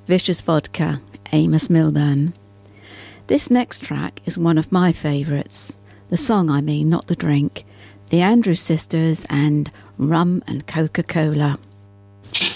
Vicious Vodka, Amos Milburn. This next track is one of my favourites. The song, I mean, not the drink. The Andrews Sisters and Rum and Coca-Cola.